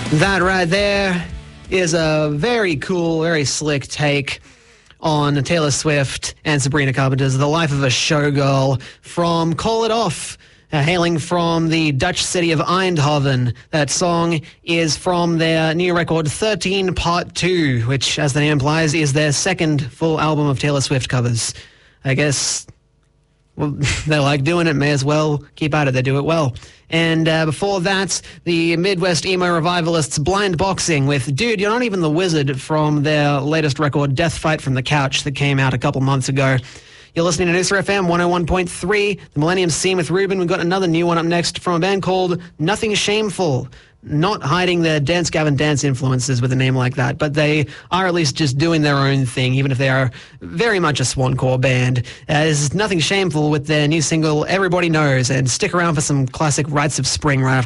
That right there is a very cool, very slick take on Taylor Swift and Sabrina Carpenter's The Life of a Showgirl from Call It Off, hailing from the Dutch city of Eindhoven. That song is from their new record 13 Part 2, which, as the name implies, is their second full album of Taylor Swift covers. I guess, well, they like doing it, may as well keep at it, they do it well. And before that, the Midwest emo revivalists Blind Boxing with Dude, You're Not Even the Wizard from their latest record, Death Fight from the Couch, that came out a couple months ago. You're listening to Noosa FM 101.3, the Millennium Scene with Ruben. We've got another new one up next from a band called Nothing Shameful. Not hiding their Dance Gavin Dance influences with a name like that, but they are at least just doing their own thing, even if they are very much a Swancore band. There's Nothing Shameful with their new single, Everybody Knows, and stick around for some classic Rites of Spring right after